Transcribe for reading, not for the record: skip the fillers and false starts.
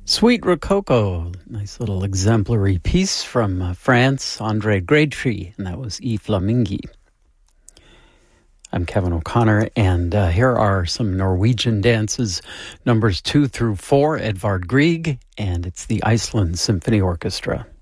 Sweet Rococo, nice little exemplary piece from France, Andre Greitrey, and that was E Flamingi. I'm Kevin O'Connor, and here are some Norwegian dances, numbers 2 through 4, Edvard Grieg, and it's the Iceland Symphony Orchestra.